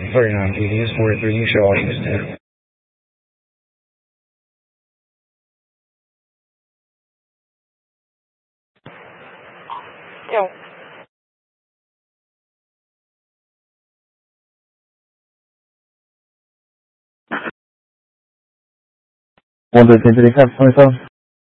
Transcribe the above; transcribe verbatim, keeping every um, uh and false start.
thirty-nine P D is forty-three. You show all you can do. Yo. one, two, three, three, five, twenty-seven.